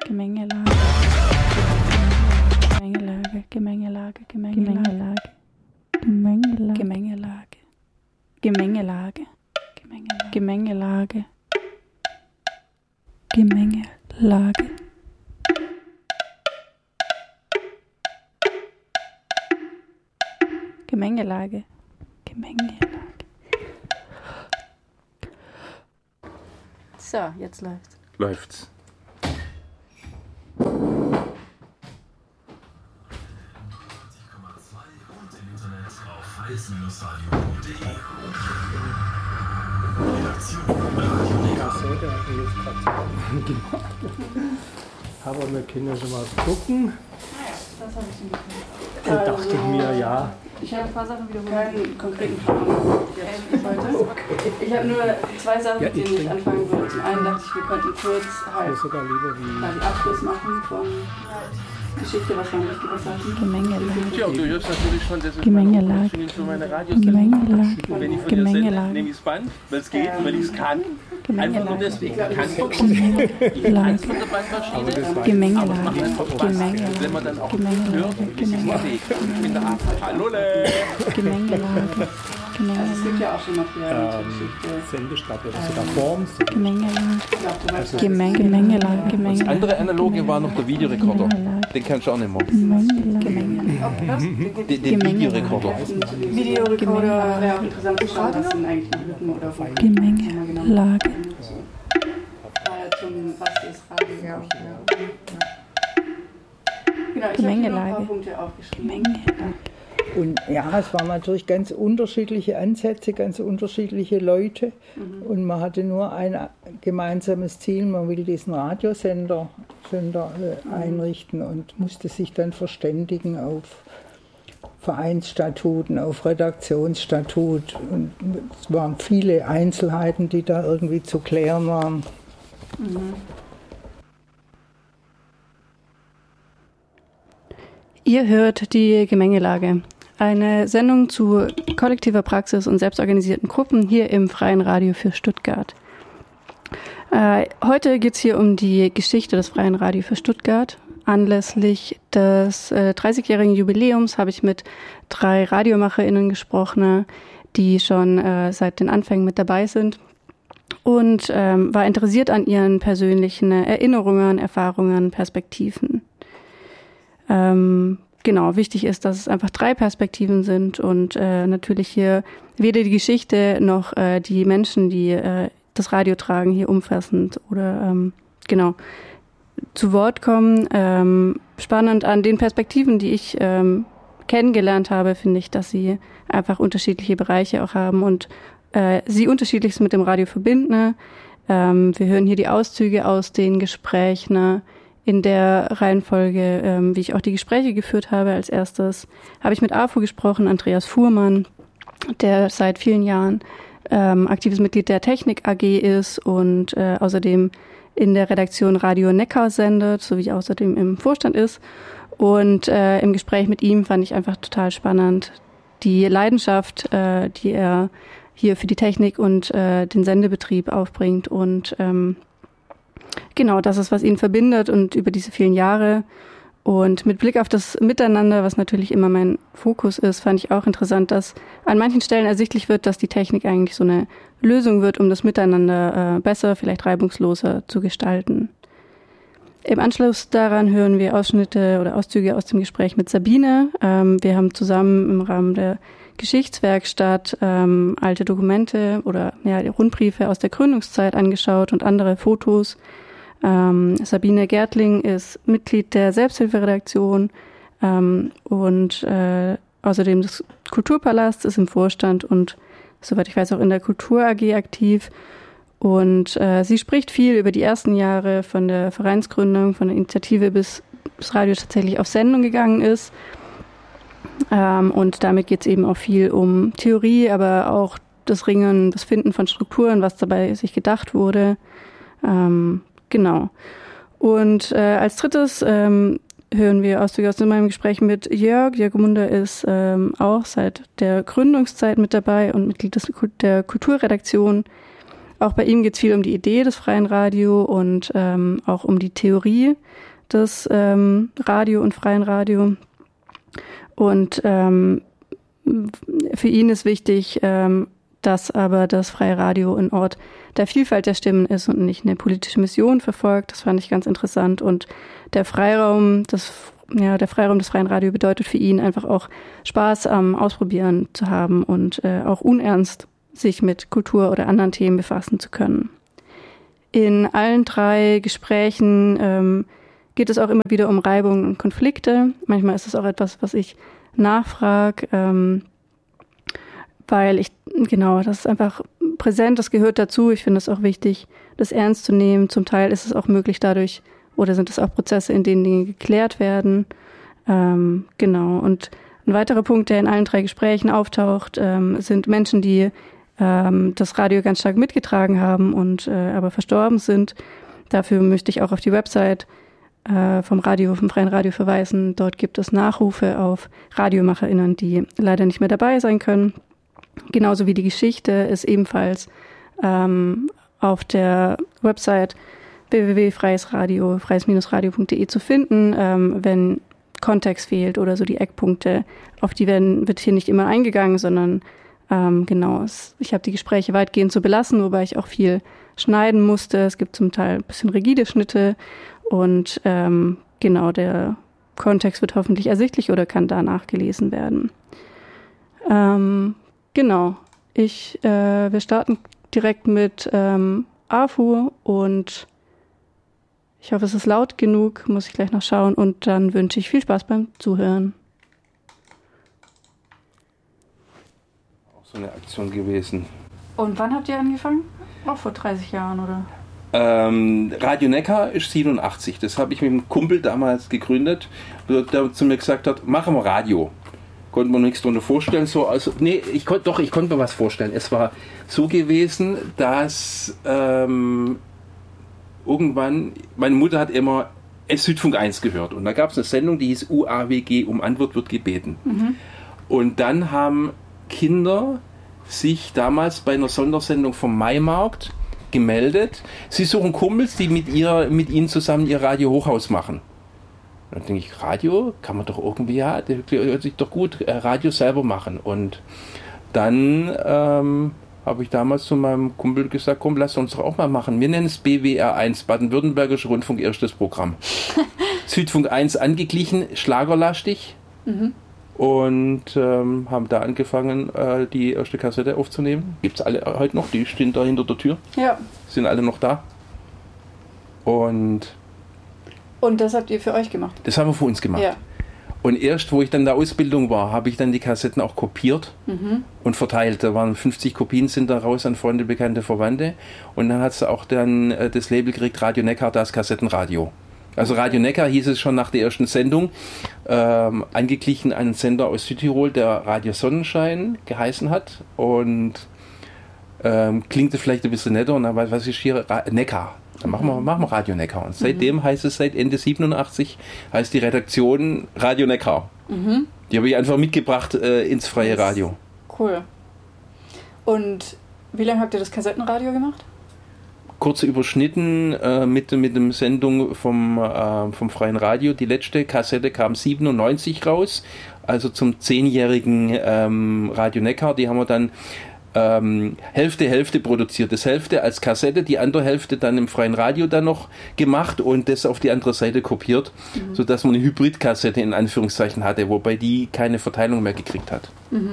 Gemengelage, Gemengelage, Gemengelage, Gemengelage, Gemengelage, Gemengelage, Gemengelage, Gemengelage. Gemengelage, Gemengelage. So, jetzt läuft's. Läuft's. Aber wir können schon mal gucken. Das habe ich schon gefunden. Und dachte ich mir, ja. Ich habe ein paar Sachen wiederholt. Keinen konkreten Plan jetzt heute. Ich habe nur zwei Sachen, mit denen ich anfangen würde. Zum einen dachte ich, wir könnten kurz halt Sogar lieber wie den Abschluss machen von Geschichte, was waren wichtige Sachen. Gemengelage. Ja, und du hörst natürlich schon, das ist Gemengelage. für meine Radiosendung. Gemengelage. Wenn ich von dir sende, nehme ich es Band, weil es geht und weil ich es kann. Einfach nur deswegen. Ich kann es von der Bandmaschine. Gemengelage. Wenn man dann auch hört, ist es bewegt. Ich bin da. Hallo, Gemengelage. Also es gibt ja auch schon Material zur Geschichte. Sendestab oder sogar Forms. Gemengelage. Gemengelage. Das andere Analoge war noch der Videorekorder. Den kannst du auch nicht machen. Den Videorekorder. Videorekorder wäre auch interessant zu schauen, was sind eigentlich die Lücken oder wo. Gemengelage. Zum was ist Radio. Genau, ich habe hier noch ein paar Punkte aufgeschrieben. Und ja, es waren natürlich ganz unterschiedliche Ansätze, ganz unterschiedliche Leute. Und man hatte nur ein gemeinsames Ziel, man will diesen Radiosender einrichten und musste sich dann verständigen auf Vereinsstatuten, auf Redaktionsstatut. Und es waren viele Einzelheiten, die da irgendwie zu klären waren. Ihr hört die Gemengelage. Eine Sendung zu kollektiver Praxis und selbstorganisierten Gruppen hier im Freien Radio für Stuttgart. Heute geht es hier um die Geschichte des Freien Radio für Stuttgart. Anlässlich des 30-jährigen Jubiläums habe ich mit 3 RadiomacherInnen gesprochen, die schon seit den Anfängen mit dabei sind und war interessiert an ihren persönlichen Erinnerungen, Erfahrungen, Perspektiven. Genau, wichtig ist, dass es einfach 3 Perspektiven sind und natürlich hier weder die Geschichte noch die Menschen, die das Radio tragen, hier umfassend oder genau zu Wort kommen. Spannend an den Perspektiven, die ich kennengelernt habe, finde ich, dass sie einfach unterschiedliche Bereiche auch haben und sie unterschiedliches mit dem Radio verbinden. Wir hören hier die Auszüge aus den Gesprächen. In der Reihenfolge, wie ich auch die Gespräche geführt habe, als erstes habe ich mit AFO gesprochen, Andreas Fuhrmann, der seit vielen Jahren aktives Mitglied der Technik AG ist und außerdem in der Redaktion Radio Neckar sendet, sowie außerdem im Vorstand ist. Und im Gespräch mit ihm fand ich einfach total spannend die Leidenschaft, die er hier für die Technik und den Sendebetrieb aufbringt und genau, das ist, was ihn verbindet und über diese vielen Jahre. Und mit Blick auf das Miteinander, was natürlich immer mein Fokus ist, fand ich auch interessant, dass an manchen Stellen ersichtlich wird, dass die Technik eigentlich so eine Lösung wird, um das Miteinander besser, vielleicht reibungsloser zu gestalten. Im Anschluss daran hören wir Ausschnitte oder Auszüge aus dem Gespräch mit Sabine. Wir haben zusammen im Rahmen der Geschichtswerkstatt alte Dokumente oder ja, die Rundbriefe aus der Gründungszeit angeschaut und andere Fotos. Sabine Gertling ist Mitglied der Selbsthilferedaktion und außerdem des Kulturpalasts, ist im Vorstand und soweit ich weiß auch in der Kultur AG aktiv. Und sie spricht viel über die ersten Jahre von der Vereinsgründung, von der Initiative, bis das Radio tatsächlich auf Sendung gegangen ist. Und damit geht es eben auch viel um Theorie, aber auch das Ringen, das Finden von Strukturen, was dabei sich gedacht wurde. Genau. Und als drittes hören wir Auszüge aus meinem Gespräch mit Jörg. Jörg Munder ist auch seit der Gründungszeit mit dabei und Mitglied der Kulturredaktion. auch bei ihm geht es viel um die Idee des freien Radio und auch um die Theorie des Radio und freien Radio. Und für ihn ist wichtig, dass aber das freie Radio ein Ort der Vielfalt der Stimmen ist und nicht eine politische Mission verfolgt. Das fand ich ganz interessant. Und der Freiraum des freien Radio bedeutet für ihn einfach auch Spaß am Ausprobieren zu haben und auch unernst sich mit Kultur oder anderen Themen befassen zu können. In allen 3 Gesprächen geht es auch immer wieder um Reibungen und Konflikte. Manchmal ist es auch etwas, was ich nachfrage, weil das ist einfach präsent, das gehört dazu. Ich finde es auch wichtig, das ernst zu nehmen. Zum Teil ist es auch möglich dadurch, oder sind es auch Prozesse, in denen Dinge geklärt werden. Und ein weiterer Punkt, der in allen 3 Gesprächen auftaucht, sind Menschen, die das Radio ganz stark mitgetragen haben und aber verstorben sind. Dafür möchte ich auch auf die Website vom freien Radio verweisen. Dort gibt es Nachrufe auf RadiomacherInnen, die leider nicht mehr dabei sein können. Genauso wie die Geschichte ist ebenfalls auf der Website www.freies-radio.de zu finden, wenn Kontext fehlt oder so die Eckpunkte, auf die wird hier nicht immer eingegangen, sondern ich habe die Gespräche weitgehend so belassen, wobei ich auch viel schneiden musste. Es gibt zum Teil ein bisschen rigide Schnitte und der Kontext wird hoffentlich ersichtlich oder kann da nachgelesen werden. Wir starten direkt mit AFU und ich hoffe, es ist laut genug, muss ich gleich noch schauen und dann wünsche ich viel Spaß beim Zuhören. Auch so eine Aktion gewesen. Und wann habt ihr angefangen? Auch vor 30 Jahren, oder? Radio Neckar ist 87. Das habe ich mit einem Kumpel damals gegründet, der zu mir gesagt hat, machen wir Radio. Konnte man nichts darunter vorstellen. Ich konnte mir was vorstellen. Es war so gewesen, dass irgendwann, meine Mutter hat immer Südfunk 1 gehört und da gab es eine Sendung, die hieß UAWG, um Antwort wird gebeten. Und dann haben Kinder sich damals bei einer Sondersendung vom Maimarkt gemeldet, sie suchen Kumpels, die mit ihnen zusammen ihr Radio Hochhaus machen. Dann denke ich, Radio kann man doch irgendwie, ja, das hört sich doch gut, Radio selber machen. Und dann habe ich damals zu meinem Kumpel gesagt, komm, lass uns doch auch mal machen. Wir nennen es BWR 1, Baden-Württembergischer Rundfunk, erstes Programm. Südfunk 1 angeglichen, schlagerlastig. Und haben da angefangen, die erste Kassette aufzunehmen. Gibt es alle heute noch, die stehen da hinter der Tür. Ja. Sind alle noch da. Und das habt ihr für euch gemacht? Das haben wir für uns gemacht. Ja. Und erst, wo ich dann in der Ausbildung war, habe ich dann die Kassetten auch kopiert und verteilt. Da waren 50 Kopien, sind da raus an Freunde, Bekannte, Verwandte. Und dann hat es auch dann das Label gekriegt, Radio Neckar, das Kassettenradio. Also Radio Neckar hieß es schon nach der ersten Sendung, angeglichen einen Sender aus Südtirol, der Radio Sonnenschein geheißen hat. Und klingt vielleicht ein bisschen netter, und aber was ist hier? Neckar. Dann machen wir Radio Neckar. Und seitdem heißt es, seit Ende 87, heißt die Redaktion Radio Neckar. Die habe ich einfach mitgebracht ins freie Radio. Cool. Und wie lange habt ihr das Kassettenradio gemacht? Kurz überschnitten mit dem Sendung vom freien Radio. Die letzte Kassette kam 97 raus, also zum 10-jährigen Radio Neckar. Die haben wir dann Hälfte produziert. Das Hälfte als Kassette, die andere Hälfte dann im freien Radio dann noch gemacht und das auf die andere Seite kopiert, sodass man eine Hybridkassette in Anführungszeichen hatte, wobei die keine Verteilung mehr gekriegt hat.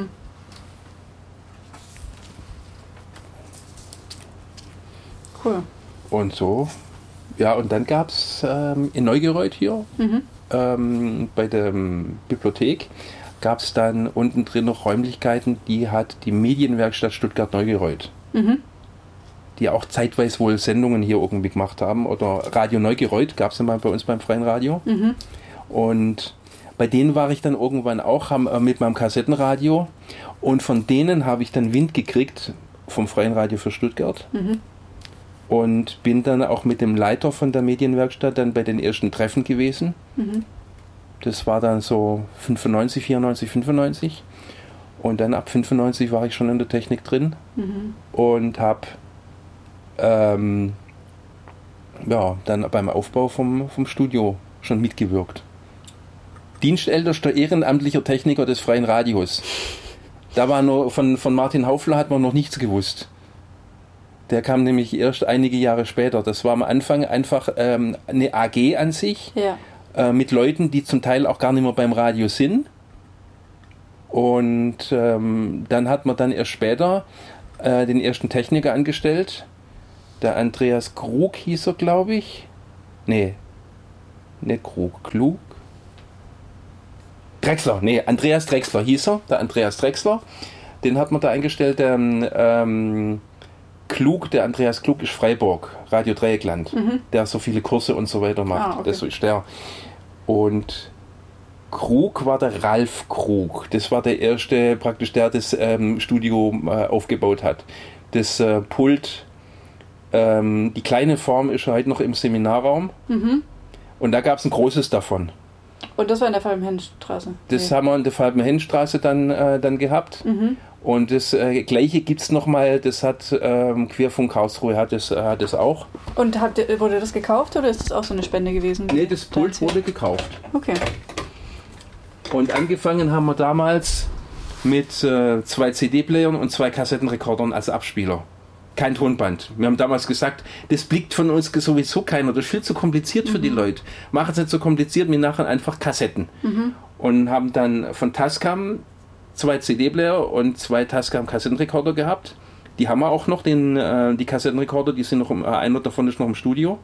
Cool. Und so, ja, und dann gab es in Neugereuth hier, bei der Bibliothek, gab es dann unten drin noch Räumlichkeiten, die hat die Medienwerkstatt Stuttgart-Neugereuth. Die auch zeitweise wohl Sendungen hier irgendwie gemacht haben. Oder Radio Neugereuth gab es ja mal bei uns beim freien Radio. Und bei denen war ich dann irgendwann auch mit meinem Kassettenradio. Und von denen habe ich dann Wind gekriegt vom freien Radio für Stuttgart. Und bin dann auch mit dem Leiter von der Medienwerkstatt dann bei den ersten Treffen gewesen. Das war dann so 94, 95. Und dann ab 95 war ich schon in der Technik drin und habe dann beim Aufbau vom Studio schon mitgewirkt. Dienstältester ehrenamtlicher Techniker des Freien Radios. Da war nur von Martin Haufler hat man noch nichts gewusst. Der kam nämlich erst einige Jahre später. Das war am Anfang einfach eine AG an sich, mit Leuten, die zum Teil auch gar nicht mehr beim Radio sind. Und dann hat man dann erst später den ersten Techniker angestellt. Der Andreas Krug hieß er, glaube ich. Nee, nicht Krug, Klug. Drechsler, nee, Andreas Drechsler hieß er, der Andreas Drechsler. Den hat man da eingestellt, der Andreas Klug ist Freiburg, Radio Dreieckland, der so viele Kurse und so weiter macht. Das ist der. Und Krug war der Ralf Krug. Das war der erste, praktisch der das Studio aufgebaut hat. Das Pult, die kleine Form ist heute noch im Seminarraum. Und da gab es ein großes davon. Und das war in der Falben-Henn-Straße? Das haben wir in der Falben-Henn-Straße dann gehabt. Und das Gleiche gibt es nochmal, das hat Querfunk Karlsruhe hat das auch. Und wurde das gekauft oder ist das auch so eine Spende gewesen? Nee, das Pult wurde gekauft. Okay. Und angefangen haben wir damals mit 2 CD-Playern und 2 Kassettenrekordern als Abspieler. Kein Tonband. Wir haben damals gesagt, das blickt von uns sowieso keiner. Das ist viel zu kompliziert für die Leute. Machen es nicht so kompliziert, wir nachher einfach Kassetten. Und haben dann von Tascam 2 CD-Player und 2 Tascam Kassettenrekorder gehabt. Die haben wir auch noch, die Kassettenrekorder, die sind noch, einer davon ist noch im Studio.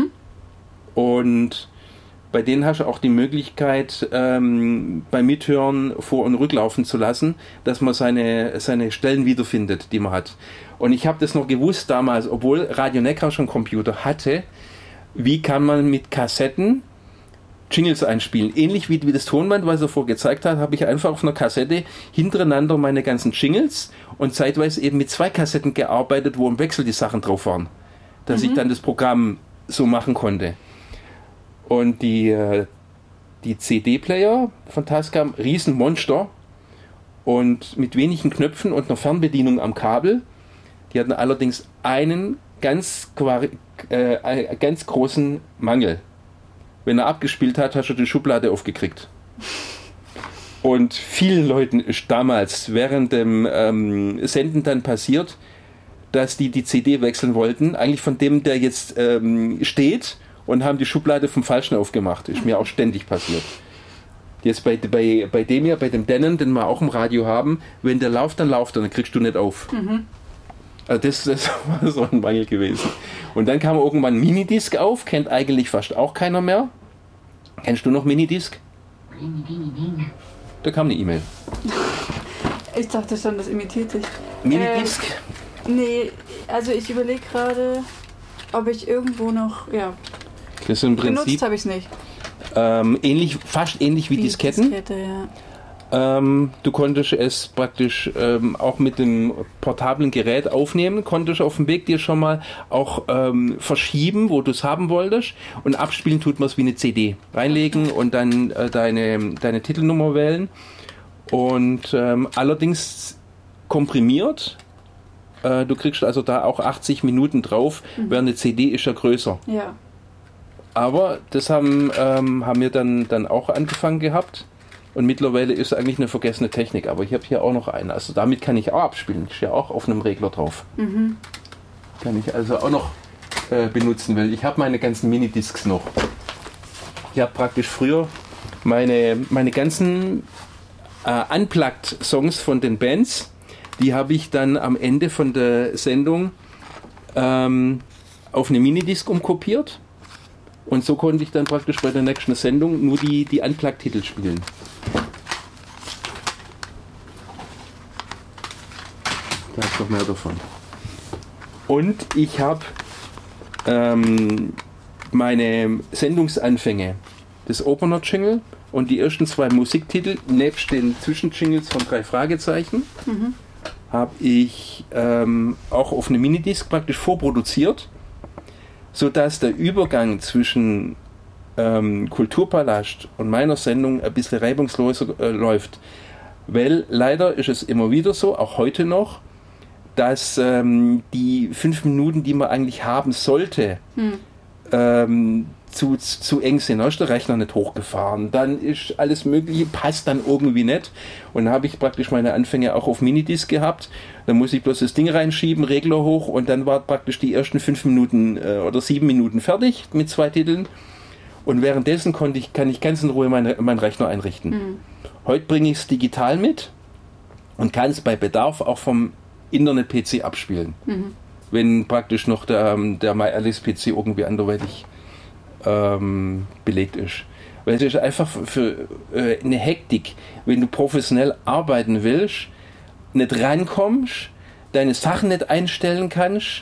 Und bei denen hast du auch die Möglichkeit, beim Mithören vor- und rücklaufen zu lassen, dass man seine Stellen wiederfindet, die man hat. Und ich habe das noch gewusst damals, obwohl Radio Neckar schon Computer hatte, wie kann man mit Kassetten Jingles einspielen. Ähnlich wie das Tonband, was er vorher gezeigt hat, habe ich einfach auf einer Kassette hintereinander meine ganzen Jingles und zeitweise eben mit 2 Kassetten gearbeitet, wo im Wechsel die Sachen drauf waren. Dass ich dann das Programm so machen konnte. Und die CD-Player von Tascam, Riesenmonster und mit wenigen Knöpfen und einer Fernbedienung am Kabel. Die hatten allerdings einen ganz großen Mangel. Wenn er abgespielt hat, hast du die Schublade aufgekriegt. Und vielen Leuten ist damals während dem Senden dann passiert, dass die CD wechseln wollten, eigentlich von dem, der jetzt steht, und haben die Schublade vom Falschen aufgemacht. Ist mir auch ständig passiert. Jetzt bei dem Dennen, den wir auch im Radio haben, wenn der läuft, dann läuft er, dann kriegst du nicht auf. Also das war so ein Mangel gewesen. Und dann kam irgendwann Minidisc auf, kennt eigentlich fast auch keiner mehr. Kennst du noch Minidisc? Da kam eine E-Mail. Ich dachte schon, das imitiert dich. Minidisc? Nee, also ich überlege gerade, ob ich irgendwo noch, das ist im Prinzip, benutzt habe ich es nicht. Fast ähnlich wie Disketten. Diskette, ja. Du konntest es praktisch auch mit dem portablen Gerät aufnehmen, konntest auf dem Weg dir schon mal auch verschieben, wo du es haben wolltest, und abspielen tut man es wie eine CD. Reinlegen und dann deine Titelnummer wählen und allerdings komprimiert. Du kriegst also da auch 80 Minuten drauf, während eine CD ist ja größer. Ja. Aber das haben wir dann auch angefangen gehabt. Und mittlerweile ist es eigentlich eine vergessene Technik. Aber ich habe hier auch noch eine. Also damit kann ich auch abspielen. Ist ja auch auf einem Regler drauf. Kann ich also auch noch benutzen, weil ich habe meine ganzen Minidiscs noch. Ich habe praktisch früher meine ganzen Unplugged-Songs von den Bands, die habe ich dann am Ende von der Sendung auf eine Minidisc umkopiert. Und so konnte ich dann praktisch bei der nächsten Sendung nur die Unplugged-Titel spielen. Da ist noch mehr davon. Und ich habe meine Sendungsanfänge, das Opener-Jingle und die ersten 2 Musiktitel nebst den Zwischenjingles von 3 Fragezeichen habe ich auch auf eine Minidisc praktisch vorproduziert, sodass der Übergang zwischen Kulturpalast und meiner Sendung ein bisschen reibungsloser läuft. Weil leider ist es immer wieder so, auch heute noch, dass die 5 Minuten, die man eigentlich haben sollte, zu eng sind. Da ist der Rechner nicht hochgefahren. Dann ist alles Mögliche, passt dann irgendwie nicht. Und dann habe ich praktisch meine Anfänge auch auf Minidisc gehabt. Dann muss ich bloß das Ding reinschieben, Regler hoch und dann war praktisch die ersten 5 Minuten oder 7 Minuten fertig mit 2 Titeln. Und währenddessen kann ich ganz in Ruhe meinen Rechner einrichten. Heute bringe ich es digital mit und kann es bei Bedarf auch vom Internet-PC abspielen. Wenn praktisch noch der MyAlice-PC irgendwie anderweitig belegt ist. Weil es ist einfach für eine Hektik, wenn du professionell arbeiten willst, nicht rankommst, deine Sachen nicht einstellen kannst,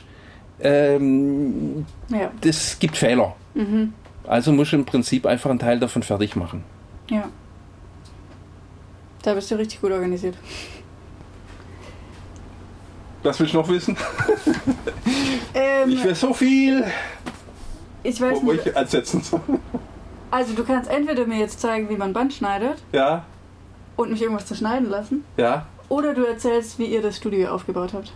das gibt Fehler. Also musst du im Prinzip einfach einen Teil davon fertig machen. Ja. Da bist du richtig gut organisiert. Was willst du noch wissen? Ich will so viel. Ich weiß Wo nicht. ich ansetzen soll. Also du kannst entweder mir jetzt zeigen, wie man Band schneidet Ja, und mich irgendwas zerschneiden lassen, ja. oder du erzählst, wie ihr das Studio aufgebaut habt.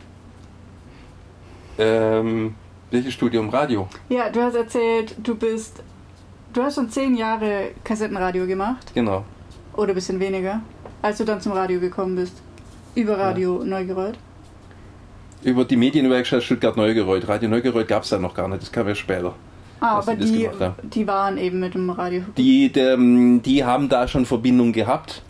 Welches Studium? Radio? Ja, du hast erzählt, du hast schon 10 Jahre Kassettenradio gemacht. Genau. Oder ein bisschen weniger, als du dann zum Radio gekommen bist. Über Radio Neugereuth. Über die Medienwerkstatt Stuttgart-Neugereuth. Radio Neugereuth gab es da noch gar nicht, das kam ja später. Aber die waren eben mit dem Radio. Die haben da schon Verbindung gehabt.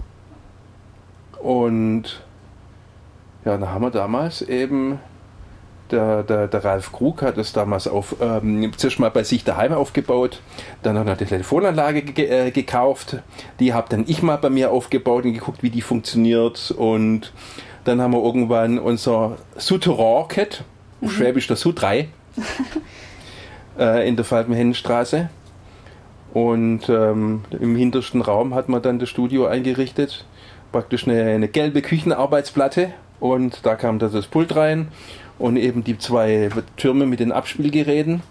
Und ja, dann haben wir damals eben, der Ralf Krug hat es damals zuerst mal bei sich daheim aufgebaut, dann hat er die Telefonanlage gekauft, die habe dann ich mal bei mir aufgebaut und geguckt, wie die funktioniert, und dann haben wir irgendwann unser Souterrain gehabt, auf Schwäbisch der Sou 3, in der Falkenhennenstraße, und im hintersten Raum hat man dann das Studio eingerichtet, praktisch eine gelbe Küchenarbeitsplatte, und da kam das Pult rein und eben die 2 Türme mit den Abspielgeräten,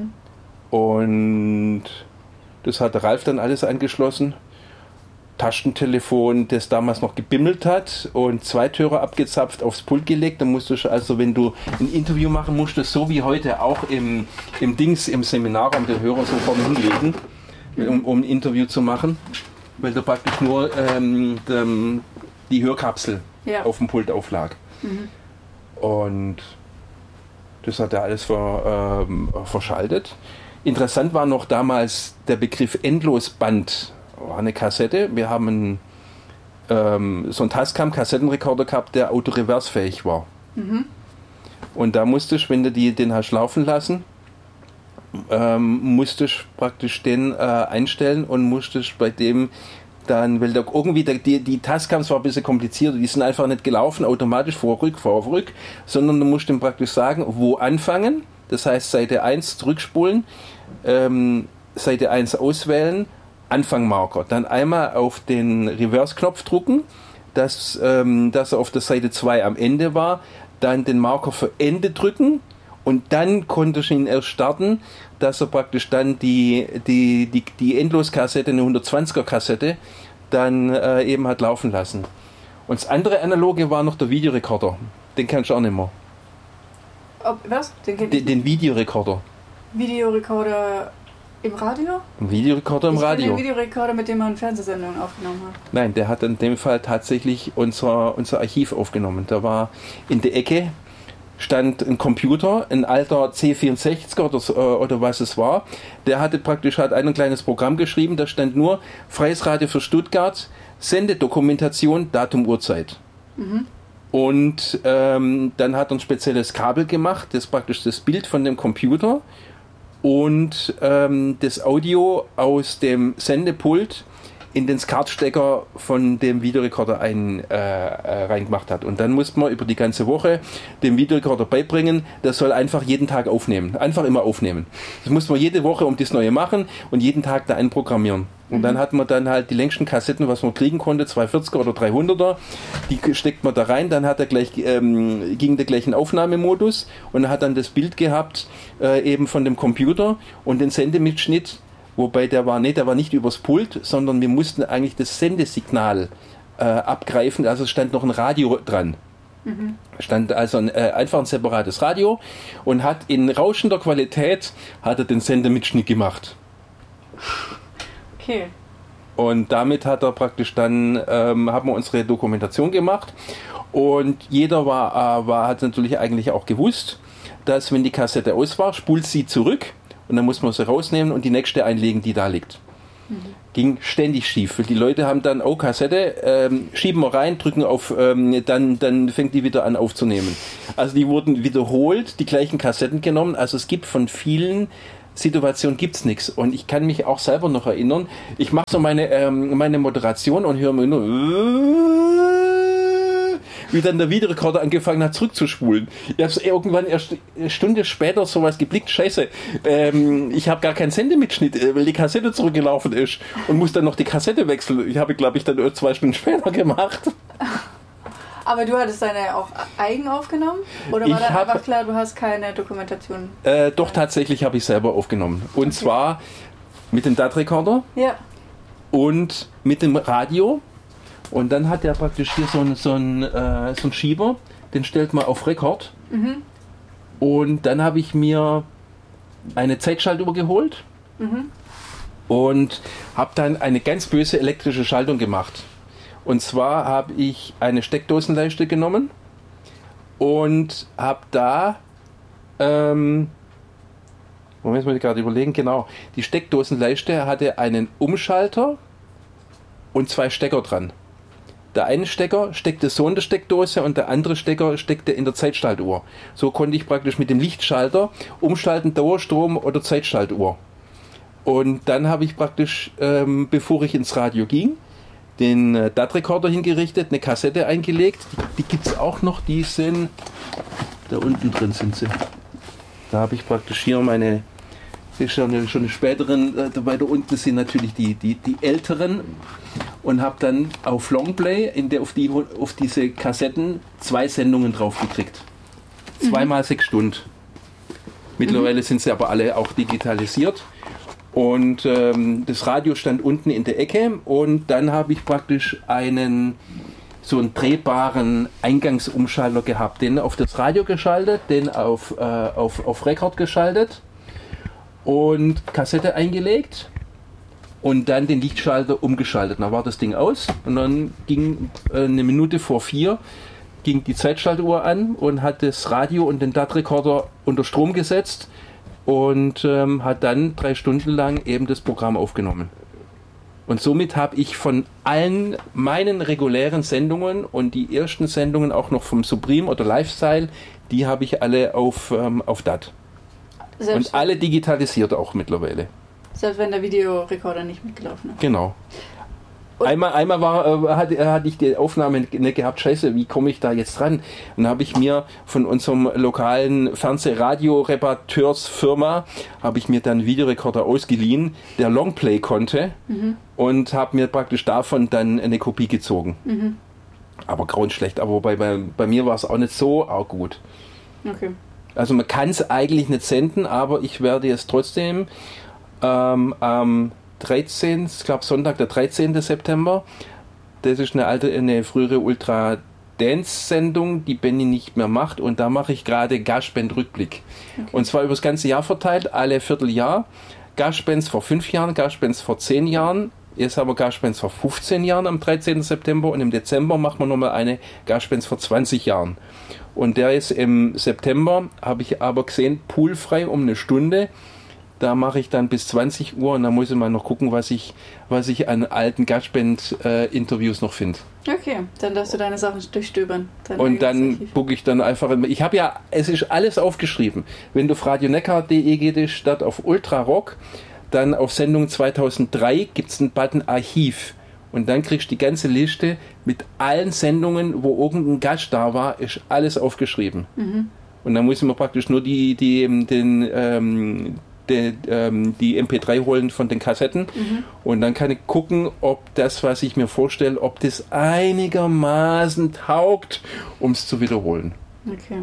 und das hat der Ralf dann alles angeschlossen. Taschentelefon, das damals noch gebimmelt hat, und 2 Türer abgezapft, aufs Pult gelegt. Dann musstest du, also wenn du ein Interview machen musstest, so wie heute auch im Seminarraum, den Hörer so vorne hinlegen, um ein Interview zu machen, weil da praktisch nur die Hörkapsel auf dem Pult auflag. Und das hat er alles verschaltet. Interessant war noch damals der Begriff Endlosband. War eine Kassette. Wir haben so einen Tascam-Kassettenrekorder gehabt, der autoreversfähig war. Und da musstest, wenn du den hast laufen lassen, musstest praktisch den einstellen und musstest bei dem dann, weil da irgendwie die Tascams war ein bisschen komplizierter, die sind einfach nicht gelaufen, automatisch vor, rück, sondern du musst dem praktisch sagen, wo anfangen, das heißt Seite 1 zurückspulen, Seite 1 auswählen, Anfangmarker, dann einmal auf den Reverse-Knopf drücken, dass er auf der Seite 2 am Ende war, dann den Marker für Ende drücken, und dann konnte ich ihn erst starten, dass er praktisch dann die Endloskassette, eine 120er Kassette, dann eben hat laufen lassen. Und das andere Analoge war noch der Videorekorder. Den kannst du auch nicht mehr. Was? Den Videorekorder. Videorekorder im Radio? Ein Videorekorder im Radio. Den Videorekorder, mit dem man Fernsehsendungen aufgenommen hat. Nein, der hat in dem Fall tatsächlich unser Archiv aufgenommen. Da war in der Ecke stand ein Computer, ein alter C64 oder was es war. Der hat ein kleines Programm geschrieben, da stand nur Freies Radio für Stuttgart, Sendedokumentation, Datum, Uhrzeit. Und dann hat er ein spezielles Kabel gemacht, das ist praktisch das Bild von dem Computer und das Audio aus dem Sendepult in den SCART-Stecker von dem Videorekorder reingemacht hat. Und dann musste man über die ganze Woche dem Videorekorder beibringen, das soll einfach jeden Tag aufnehmen. Einfach immer aufnehmen. Das musste man jede Woche das Neue machen und jeden Tag da einprogrammieren. Und dann hat man dann halt die längsten Kassetten, was man kriegen konnte, 240er oder 300er, die steckt man da rein, dann hat er ging der gleich in Aufnahmemodus und hat dann das Bild gehabt, eben von dem Computer und den Sendemitschnitt. Wobei der war nicht übers Pult, sondern wir mussten eigentlich das Sendesignal abgreifen, also stand noch ein Radio dran. Stand also einfach ein separates Radio und hat in rauschender Qualität hat er den Sendemitschnitt gemacht. Okay. Und damit hat er praktisch dann, haben wir unsere Dokumentation gemacht. Und jeder hat natürlich eigentlich auch gewusst, dass wenn die Kassette aus war, spult sie zurück und dann muss man sie rausnehmen und die nächste einlegen, die da liegt. Ging ständig schief, weil die Leute haben dann, Kassette, schieben wir rein, drücken auf, dann fängt die wieder an aufzunehmen. Also die wurden wiederholt, die gleichen Kassetten genommen, also es gibt von vielen Situationen gibt's nichts. Und ich kann mich auch selber noch erinnern, ich mache so meine Moderation und höre mir nur wie dann der Videorekorder angefangen hat zurückzuspulen. Ich habe es irgendwann erst eine Stunde später sowas geblickt, scheiße, ich habe gar keinen Sendemitschnitt, weil die Kassette zurückgelaufen ist und muss dann noch die Kassette wechseln. Ich habe, glaube ich, dann 2 Stunden später gemacht. Aber du hattest deine auch eigen aufgenommen? Oder war dann einfach klar, du hast keine Dokumentation? Doch, tatsächlich habe ich selber aufgenommen. Und zwar mit dem DAT-Rekorder und mit dem Radio. Und dann hat er praktisch hier so einen Schieber, den stellt man auf Rekord. Und dann habe ich mir eine Zeitschaltuhr geholt und habe dann eine ganz böse elektrische Schaltung gemacht. Und zwar habe ich eine Steckdosenleiste genommen und habe da, Moment, muss ich gerade überlegen, genau, die Steckdosenleiste hatte einen Umschalter und 2 Stecker dran. Der eine Stecker steckte so in der Steckdose und der andere Stecker steckte in der Zeitschaltuhr. So konnte ich praktisch mit dem Lichtschalter umschalten, Dauerstrom oder Zeitschaltuhr. Und dann habe ich praktisch, bevor ich ins Radio ging, den DAT-Rekorder hingerichtet, eine Kassette eingelegt. Die gibt es auch noch, die sind, da unten drin sind sie. Da habe ich praktisch hier meine, schon die späteren, weiter unten sind natürlich die älteren. Und habe dann auf Longplay auf diese Kassetten 2 Sendungen drauf gekriegt. 2 mal 6 Stunden. Mittlerweile sind sie aber alle auch digitalisiert. Und das Radio stand unten in der Ecke und dann habe ich praktisch so einen drehbaren Eingangsumschalter gehabt. Den auf das Radio geschaltet, den auf Rekord geschaltet und Kassette eingelegt. Und dann den Lichtschalter umgeschaltet. Dann war das Ding aus und dann ging 1 Minute vor 4 ging die Zeitschaltuhr an und hat das Radio und den DAT-Rekorder unter Strom gesetzt und hat dann 3 Stunden lang eben das Programm aufgenommen. Und somit habe ich von allen meinen regulären Sendungen und die ersten Sendungen auch noch vom Supreme oder Lifestyle, die habe ich alle auf DAT. Und alle digitalisiert auch mittlerweile. Selbst wenn der Videorekorder nicht mitgelaufen hat. Genau. Einmal hatte ich die Aufnahme nicht gehabt, scheiße, wie komme ich da jetzt ran? Und dann habe ich mir von unserem lokalen Fernseh-Radio-Reparateursfirma habe ich mir dann einen Videorekorder ausgeliehen, der Longplay konnte und habe mir praktisch davon dann eine Kopie gezogen. Aber grauenschlecht, aber bei mir war es auch nicht so auch gut. Okay. Also man kann es eigentlich nicht senden, aber ich werde es trotzdem am 13., ich glaube Sonntag, der 13. September, das ist eine frühere Ultra-Dance-Sendung, die Benny nicht mehr macht und da mache ich gerade Gashband-Rückblick. Okay. Und zwar über das ganze Jahr verteilt, alle Vierteljahr. Gashbands vor 5 Jahren, Gashbands vor 10 Jahren, jetzt haben wir Gashbands vor 15 Jahren am 13. September und im Dezember machen wir nochmal eine Gashbands vor 20 Jahren. Und der ist im September, habe ich aber gesehen, poolfrei um 1 Stunde. Da mache ich dann bis 20 Uhr und dann muss ich mal noch gucken, was ich an alten Gashband-Interviews noch finde. Okay, dann darfst du deine Sachen durchstöbern. Und dann gucke ich dann einfach, es ist alles aufgeschrieben. Wenn du auf radioneckar.de gehst, statt auf Ultrarock, dann auf Sendung 2003 gibt es einen Button Archiv. Und dann kriegst du die ganze Liste mit allen Sendungen, wo irgendein Gast da war, ist alles aufgeschrieben. Und dann muss ich mir praktisch nur die MP3 holen von den Kassetten und dann kann ich gucken, ob das, was ich mir vorstelle, ob das einigermaßen taugt, um es zu wiederholen. Okay.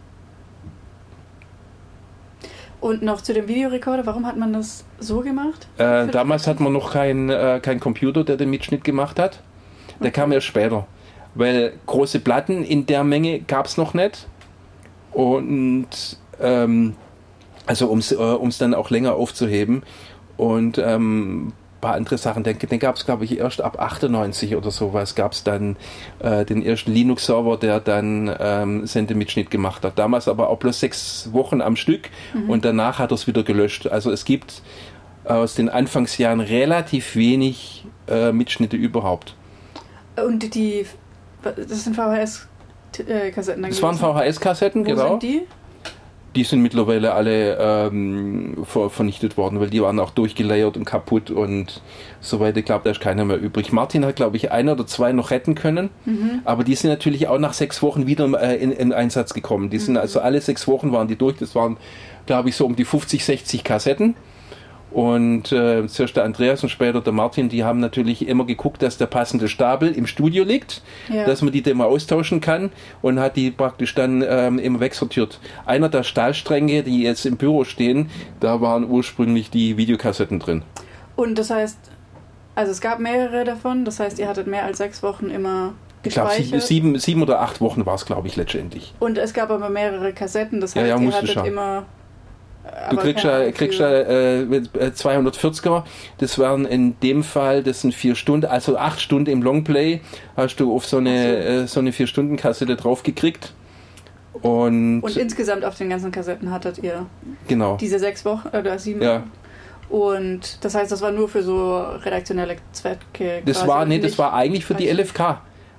Und noch zu dem Videorekorder, warum hat man das so gemacht? Damals hat man noch keinen Computer, der den Mitschnitt gemacht hat. Der kam erst später. weil große Platten in der Menge gab es noch nicht. Und also um es dann auch länger aufzuheben. Und ein paar andere Sachen, den gab es, glaube ich, erst ab 98 oder sowas, gab es dann den ersten Linux-Server, der dann Sendemitschnitt gemacht hat. Damals aber auch bloß 6 Wochen am Stück und danach hat er es wieder gelöscht. Also es gibt aus den Anfangsjahren relativ wenig Mitschnitte überhaupt. Und das sind VHS-Kassetten? Das waren VHS-Kassetten, genau. Wo sind die? Die sind mittlerweile alle vernichtet worden, weil die waren auch durchgelayert und kaputt und so weiter. Ich glaube, da ist keiner mehr übrig. Martin hat, glaube ich, 1 oder 2 noch retten können, aber die sind natürlich auch nach 6 Wochen wieder in Einsatz gekommen. Die sind also alle 6 Wochen waren die durch. Das waren, glaube ich, so um die 50, 60 Kassetten. Und zuerst der Andreas und später der Martin, die haben natürlich immer geguckt, dass der passende Stapel im Studio liegt, dass man die dann mal austauschen kann und hat die praktisch dann immer wegsortiert. Einer der Stahlstränge, die jetzt im Büro stehen, da waren ursprünglich die Videokassetten drin. Und das heißt, also es gab mehrere davon, das heißt, ihr hattet mehr als 6 Wochen immer gespeichert? Ich glaube, 7 oder 8 Wochen war es, glaube ich, letztendlich. Und es gab aber mehrere Kassetten, das heißt, ihr hattet immer... Du kriegst ja 240er, das waren in dem Fall, das sind 4 Stunden, also 8 Stunden im Longplay hast du auf so eine 4-Stunden-Kassette drauf gekriegt. Und insgesamt auf den ganzen Kassetten hattet ihr diese 6 Wochen oder 7 Wochen? Ja. Und das heißt, das war nur für so redaktionelle Zwecke? Das war eigentlich für die LFK.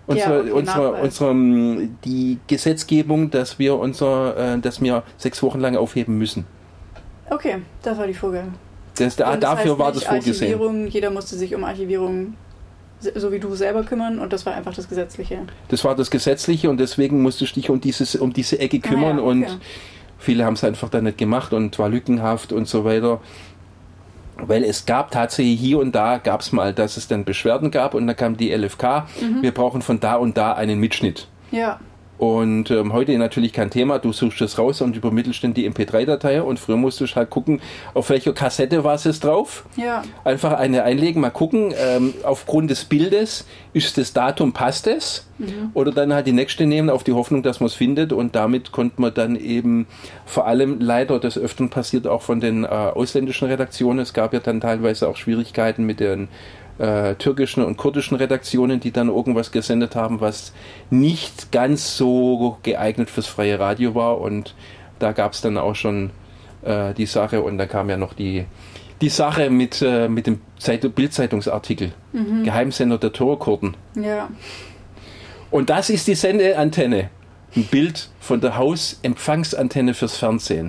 Die Gesetzgebung, dass wir 6 Wochen lang aufheben müssen. Okay, das war die Vorgabe. Dafür war das vorgesehen. Archivierung, jeder musste sich um Archivierung, so wie du selber, kümmern und das war einfach das Gesetzliche. Das war das Gesetzliche und deswegen musstest du dich um diese Ecke kümmern und viele haben es einfach dann nicht gemacht und war lückenhaft und so weiter. Weil es gab tatsächlich hier und da, gab es mal, dass es dann Beschwerden gab und dann kam die LFK, wir brauchen von da und da einen Mitschnitt. Ja. Und heute natürlich kein Thema, du suchst es raus und übermittelst dann die MP3-Datei und früher musstest du halt gucken, auf welcher Kassette war es drauf. Ja. Einfach eine einlegen, mal gucken, aufgrund des Bildes, ist das Datum, passt es? Oder dann halt die nächste nehmen, auf die Hoffnung, dass man es findet und damit konnte man dann eben vor allem leider des Öfteren passiert auch von den ausländischen Redaktionen, es gab ja dann teilweise auch Schwierigkeiten mit den türkischen und kurdischen Redaktionen, die dann irgendwas gesendet haben, was nicht ganz so geeignet fürs freie Radio war und da gab es dann auch schon die Sache und da kam ja noch die Sache mit dem Bild-Zeitungsartikel, Geheimsender der Türkkurden. Ja. Und das ist die Sendeantenne, ein Bild von der Hausempfangsantenne fürs Fernsehen.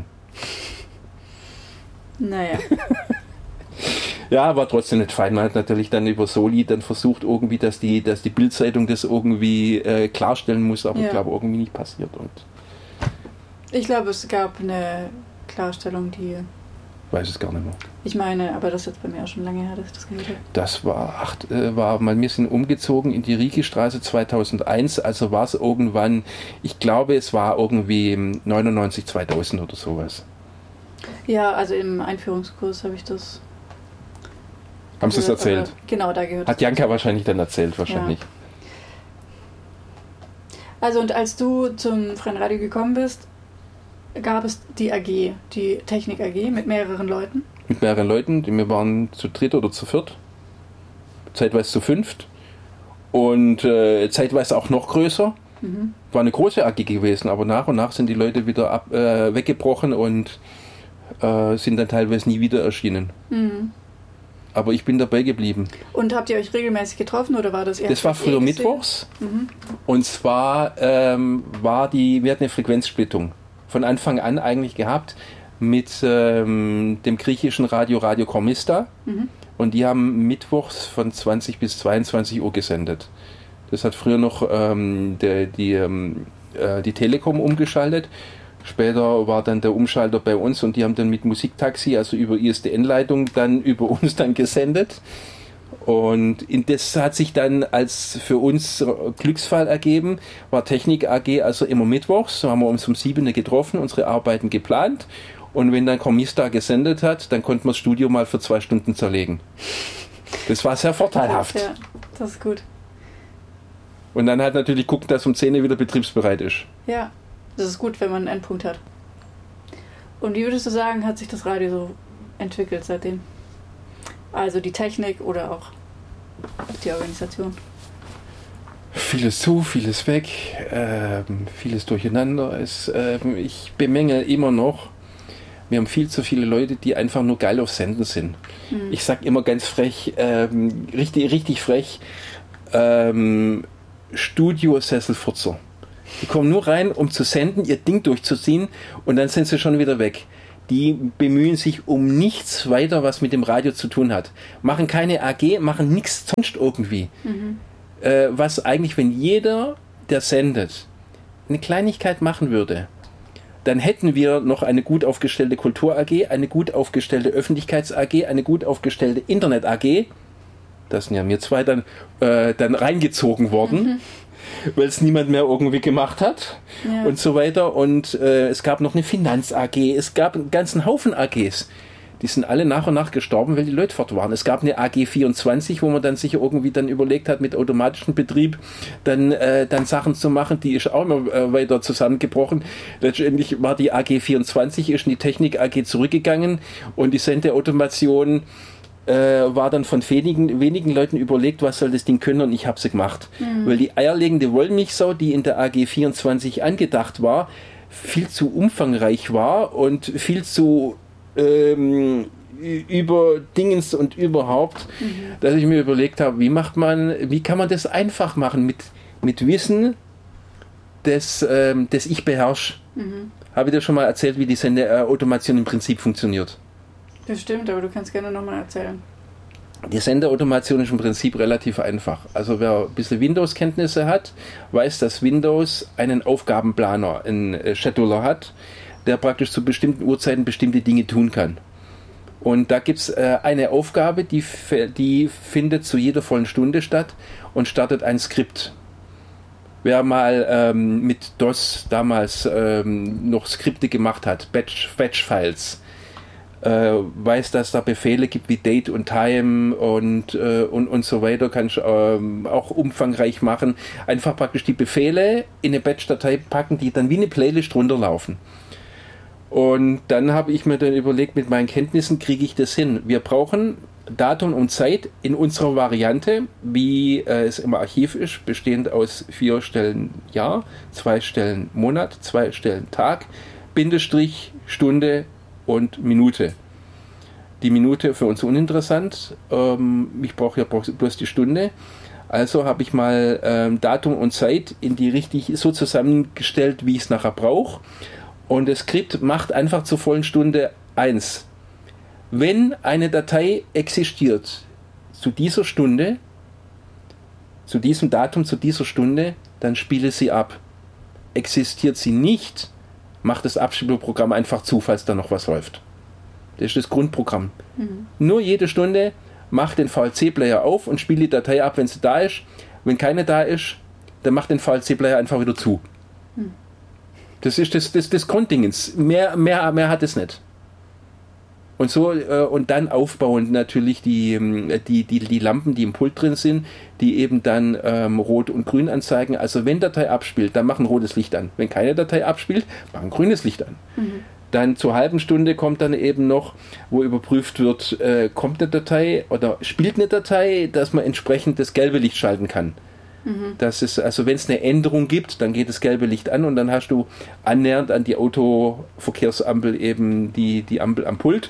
Naja. Ja, war trotzdem nicht fein. Man hat natürlich dann über Soli dann versucht irgendwie, dass die Bild-Zeitung das irgendwie klarstellen muss, aber ich glaube irgendwie nicht passiert. Und ich glaube, es gab eine Klarstellung, die... Weiß es gar nicht mehr. Ich meine, aber das ist jetzt bei mir auch schon lange her, dass ich das gehört habe. Das war mal, wir sind umgezogen in die Riekestraße 2001, also war es irgendwann, ich glaube, es war irgendwie 99, 2000 oder sowas. Ja, also im Einführungskurs habe ich das... Haben Sie es erzählt? Genau, da gehört. Hat Janka wahrscheinlich dann erzählt, wahrscheinlich. Ja. Also und als du zum Freien Radio gekommen bist, gab es die AG, die Technik AG mit mehreren Leuten? Mit mehreren Leuten, wir waren zu 3 oder zu 4, zeitweise zu 5 und zeitweise auch noch größer. War eine große AG gewesen, aber nach und nach sind die Leute wieder weggebrochen und sind dann teilweise nie wieder erschienen. Aber ich bin dabei geblieben. Und habt ihr euch regelmäßig getroffen oder war das eher? Das war früher mittwochs. Und zwar wir hatten eine Frequenzsplittung von Anfang an eigentlich gehabt mit dem griechischen Radio Kormista. Und die haben mittwochs von 20 bis 22 Uhr gesendet. Das hat früher noch die Telekom umgeschaltet. Später war dann der Umschalter bei uns und die haben dann mit Musiktaxi, also über ISDN-Leitung, dann über uns dann gesendet. Und das hat sich dann als für uns Glücksfall ergeben, war Technik AG also immer mittwochs, so haben wir uns um 7 getroffen, unsere Arbeiten geplant und wenn dann Kormista gesendet hat, dann konnten wir das Studio mal für 2 Stunden zerlegen. Das war sehr vorteilhaft. Ja, das ist gut. Und dann halt natürlich gucken, dass um 10 Uhr wieder betriebsbereit ist. Ja, das ist gut, wenn man einen Endpunkt hat. Und wie würdest du sagen, hat sich das Radio so entwickelt seitdem? Also die Technik oder auch die Organisation? Vieles zu, vieles weg, vieles durcheinander. Ich bemängel immer noch, wir haben viel zu viele Leute, die einfach nur geil auf Senden sind. Ich sag immer ganz frech, richtig frech, Studiosesselfurzer. Die kommen nur rein, um zu senden, ihr Ding durchzuziehen und dann sind sie schon wieder weg. Die bemühen sich um nichts weiter, was mit dem Radio zu tun hat. Machen keine AG, machen nichts sonst irgendwie. Was eigentlich, wenn jeder, der sendet, eine Kleinigkeit machen würde, dann hätten wir noch eine gut aufgestellte Kultur-AG, eine gut aufgestellte Öffentlichkeits-AG, eine gut aufgestellte Internet-AG. Da sind ja wir zwei dann reingezogen worden, weil es niemand mehr irgendwie gemacht hat und so weiter. Und es gab noch eine Finanz-AG, es gab einen ganzen Haufen AGs. Die sind alle nach und nach gestorben, weil die Leute fort waren. Es gab eine AG 24, wo man dann sich irgendwie dann überlegt hat, mit automatischem Betrieb dann Sachen zu machen. Die ist auch immer weiter zusammengebrochen. Letztendlich war die AG 24, ist in die Technik AG zurückgegangen und die Sendeautomation war dann von wenigen Leuten überlegt, was soll das Ding können, und ich habe sie gemacht. Weil die eierlegende Wollmilchsau, die in der AG 24 angedacht war, viel zu umfangreich war und viel zu über Dingens und überhaupt, dass ich mir überlegt habe, wie kann man das einfach machen mit Wissen, das ich beherrsche. Habe ich dir schon mal erzählt, wie die Sendeautomation im Prinzip funktioniert? Das stimmt, aber du kannst gerne nochmal erzählen. Die Sendeautomation ist im Prinzip relativ einfach. Also wer ein bisschen Windows-Kenntnisse hat, weiß, dass Windows einen Aufgabenplaner, einen Scheduler hat, der praktisch zu bestimmten Uhrzeiten bestimmte Dinge tun kann. Und da gibt es eine Aufgabe, die findet zu jeder vollen Stunde statt und startet ein Skript. Wer mal mit DOS damals noch Skripte gemacht hat, Batch-Files, weiß, dass da Befehle gibt wie Date und Time und so weiter, kann ich auch umfangreich machen. Einfach praktisch die Befehle in eine Batch-Datei packen, die dann wie eine Playlist runterlaufen. Und dann habe ich mir dann überlegt, mit meinen Kenntnissen kriege ich das hin. Wir brauchen Datum und Zeit in unserer Variante, wie es im Archiv ist, bestehend aus 4 Stellen Jahr, 2 Stellen Monat, 2 Stellen Tag, Bindestrich, Stunde und Minute. Die Minute für uns uninteressant. Ich brauche ja bloß die Stunde. Also habe ich mal Datum und Zeit in die richtig so zusammengestellt, wie ich es nachher brauche. Und das Skript macht einfach zur vollen Stunde 1. Wenn eine Datei existiert zu dieser Stunde, zu diesem Datum, zu dieser Stunde, dann spiele sie ab. Existiert sie nicht, macht das Abspielprogramm einfach zu, falls da noch was läuft. Das ist das Grundprogramm. Nur jede Stunde macht den VLC-Player auf und spielt die Datei ab, wenn sie da ist. Wenn keine da ist, dann macht den VLC-Player einfach wieder zu. Das ist das Grunddingens. Mehr hat es nicht. Und so, und dann aufbauend natürlich die Lampen, die im Pult drin sind, die eben dann Rot und Grün anzeigen. Also wenn Datei abspielt, dann machen rotes Licht an. Wenn keine Datei abspielt, machen grünes Licht an. Dann zur halben Stunde kommt dann eben noch, wo überprüft wird, kommt eine Datei oder spielt eine Datei, dass man entsprechend das gelbe Licht schalten kann. Das ist, also wenn es eine Änderung gibt, dann geht das gelbe Licht an und dann hast du annähernd an die Autoverkehrsampel eben die Ampel am Pult.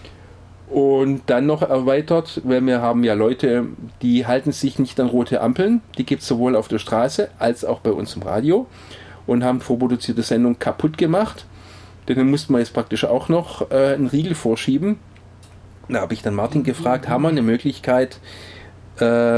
Und dann noch erweitert, weil wir haben ja Leute, die halten sich nicht an rote Ampeln, die gibt es sowohl auf der Straße als auch bei uns im Radio und haben vorproduzierte Sendungen kaputt gemacht. Denn dann mussten wir jetzt praktisch auch noch einen Riegel vorschieben. Da habe ich dann Martin gefragt, haben wir eine Möglichkeit, das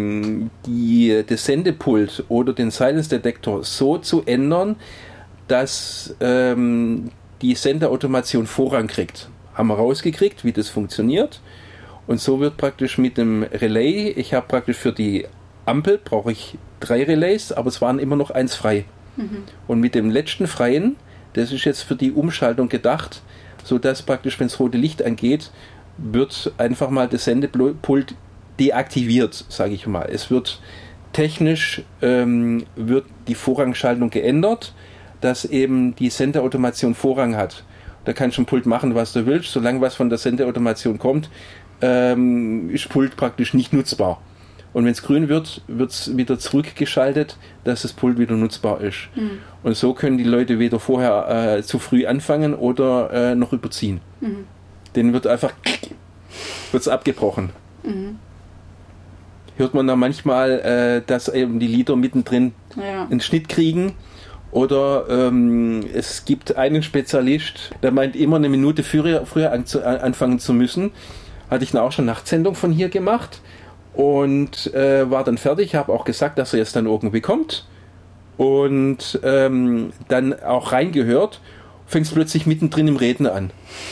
Sendepult oder den Silence Detektor so zu ändern, dass die Sendeautomation Vorrang kriegt. Haben wir rausgekriegt, wie das funktioniert. Und so wird praktisch mit dem Relay, ich habe praktisch für die Ampel brauche ich 3 Relays, aber es waren immer noch 1 frei. Und mit dem letzten freien, das ist jetzt für die Umschaltung gedacht, sodass praktisch, wenn das rote Licht angeht, wird einfach mal das Sendepult deaktiviert, sage ich mal. Es wird technisch wird die Vorrangschaltung geändert, dass eben die Senderautomation Vorrang hat. Da kannst du im Pult machen, was du willst. Solange was von der Senderautomation kommt, ist Pult praktisch nicht nutzbar. Und wenn es grün wird, wird es wieder zurückgeschaltet, dass das Pult wieder nutzbar ist. Mhm. Und so können die Leute weder vorher zu früh anfangen oder noch überziehen. Mhm. Denen wird einfach wird's abgebrochen. Mhm. Hört man da manchmal, dass eben die Lieder mittendrin einen Schnitt kriegen. Oder es gibt einen Spezialist, der meint immer eine Minute früher anfangen zu müssen. Hatte ich auch schon Nachtsendung von hier gemacht und war dann fertig. Habe auch gesagt, dass er jetzt dann irgendwie kommt. Und dann auch reingehört, fängst plötzlich mittendrin im Reden an.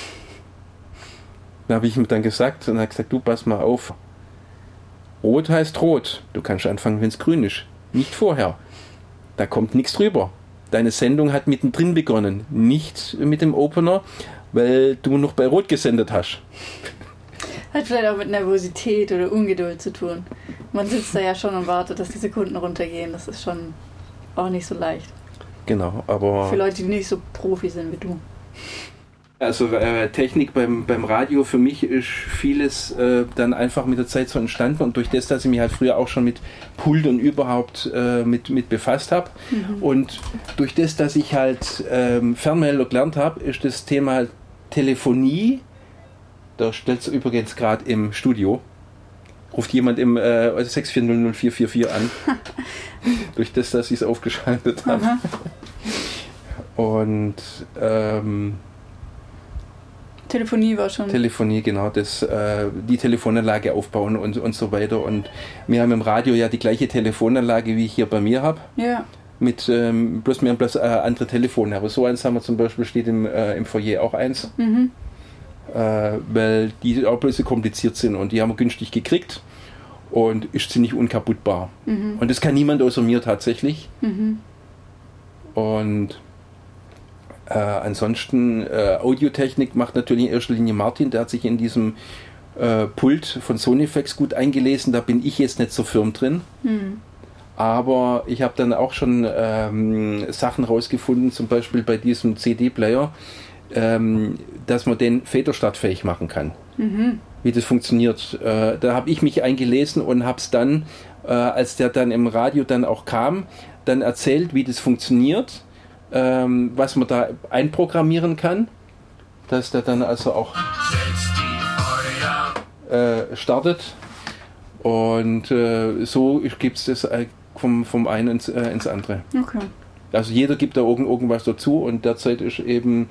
Da habe ich ihm dann gesagt und er hat gesagt, du pass mal auf. Rot heißt rot. Du kannst anfangen, wenn es grün ist. Nicht vorher. Da kommt nichts drüber. Deine Sendung hat mittendrin begonnen. Nicht mit dem Opener, weil du noch bei Rot gesendet hast. Hat vielleicht auch mit Nervosität oder Ungeduld zu tun. Man sitzt da ja schon und wartet, dass die Sekunden runtergehen. Das ist schon auch nicht so leicht. Genau, aber... Für Leute, die nicht so Profi sind wie du. Also Technik beim Radio, für mich ist vieles dann einfach mit der Zeit so entstanden und durch das, dass ich mich halt früher auch schon mit Pult und überhaupt mit befasst habe und durch das, dass ich halt Fernmelder gelernt habe, ist das Thema Telefonie, da stellt es übrigens gerade im Studio, ruft jemand im 6400444 an, durch das, dass ich es aufgeschaltet habe. Und Telefonie war schon... Telefonie, genau, die Telefonanlage aufbauen und so weiter. Und wir haben im Radio ja die gleiche Telefonanlage, wie ich hier bei mir habe. Ja. Mit, wir haben bloß andere Telefone. Aber so eins haben wir zum Beispiel, steht im Foyer auch eins. Mhm. Weil die auch bloß kompliziert sind und die haben wir günstig gekriegt und ist ziemlich unkaputtbar. Mhm. Und das kann niemand außer mir tatsächlich. Mhm. Und ansonsten Audiotechnik macht natürlich in erster Linie Martin, der hat sich in diesem Pult von Sonifex gut eingelesen, da bin ich jetzt nicht so firm drin. Mhm. Aber ich habe dann auch schon Sachen rausgefunden, zum Beispiel bei diesem CD-Player, dass man den federstartfähig machen kann. Mhm. Wie das funktioniert. Da habe ich mich eingelesen und habe es dann, als der dann im Radio dann auch kam, dann erzählt, wie das funktioniert. Was man da einprogrammieren kann, dass der dann also auch startet und so gibt es das vom einen ins andere. Okay. Also jeder gibt da irgendwas dazu und derzeit ist eben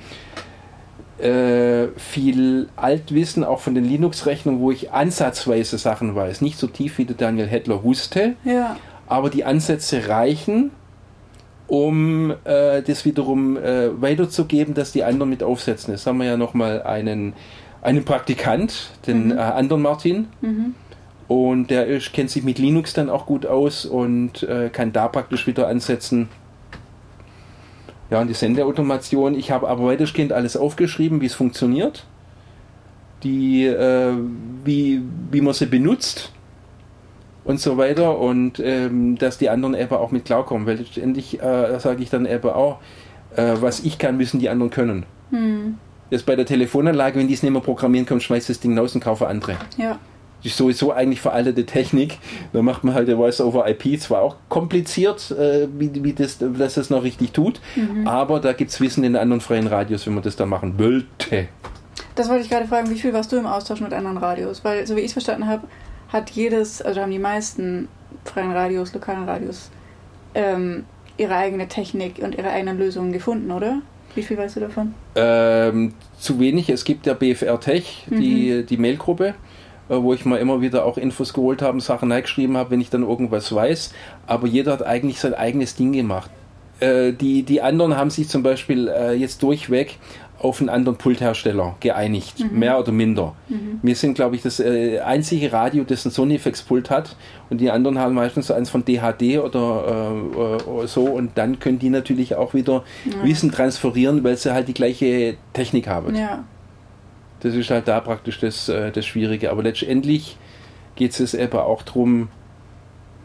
viel Altwissen, auch von den Linux-Rechnungen, wo ich ansatzweise Sachen weiß, nicht so tief wie der Daniel Hettler wusste, aber die Ansätze reichen, um das wiederum weiterzugeben, dass die anderen mit aufsetzen. Jetzt haben wir ja nochmal einen Praktikant, den anderen Martin, und der kennt sich mit Linux dann auch gut aus und kann da praktisch wieder ansetzen. Ja, und die Sendeautomation, ich habe aber weitestgehend alles aufgeschrieben, wie es funktioniert, wie man sie benutzt und so weiter und dass die anderen eben auch mit klarkommen, weil letztendlich sage ich dann eben auch, was ich kann, müssen die anderen können. Jetzt bei der Telefonanlage, wenn die es nicht mehr programmieren können, schmeißt das Ding raus und kaufe andere. Ja. Das ist sowieso eigentlich veraltete Technik. Da macht man halt der Voice-over-IP, zwar auch kompliziert, dass das noch richtig tut, aber da gibt es Wissen in anderen freien Radios, wenn man das da machen wollte. Das wollte ich gerade fragen, wie viel warst du im Austausch mit anderen Radios? Weil, so wie ich es verstanden habe, haben die meisten freien Radios, lokalen Radios, ihre eigene Technik und ihre eigenen Lösungen gefunden, oder? Wie viel weißt du davon? Zu wenig. Es gibt ja BFR Tech, die Mailgruppe, wo ich mal immer wieder auch Infos geholt habe, Sachen reingeschrieben habe, wenn ich dann irgendwas weiß. Aber jeder hat eigentlich sein eigenes Ding gemacht. Die anderen haben sich zum Beispiel jetzt durchweg auf einen anderen Pulthersteller geeinigt, mehr oder minder. Wir sind, glaube ich, das einzige Radio, das ein Sonifex-Pult hat und die anderen haben meistens eins von DHD oder so und dann können die natürlich auch wieder Wissen transferieren, weil sie halt die gleiche Technik haben. Ja. Das ist halt da praktisch das Schwierige. Aber letztendlich geht es eben auch darum,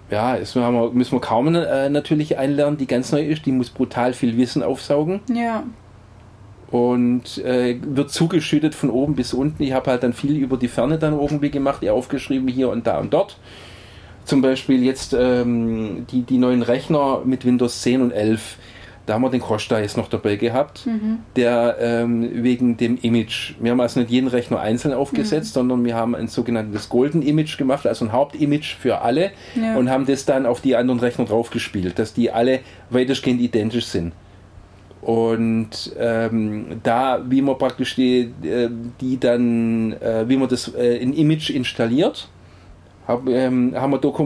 ja, müssen wir kaum natürlich einlernen, die ganz neu ist. Die muss brutal viel Wissen aufsaugen. Ja. Und wird zugeschüttet von oben bis unten. Ich habe halt dann viel über die Ferne dann irgendwie gemacht, ihr aufgeschrieben hier und da und dort. Zum Beispiel jetzt die neuen Rechner mit Windows 10 und 11. Da haben wir den Costa jetzt noch dabei gehabt, der wegen dem Image, wir haben also nicht jeden Rechner einzeln aufgesetzt, sondern wir haben ein sogenanntes Golden Image gemacht, also ein Hauptimage für alle und haben das dann auf die anderen Rechner draufgespielt, dass die alle weitestgehend identisch sind. Und wie man praktisch wie man das in Image installiert, haben wir dokumentiert.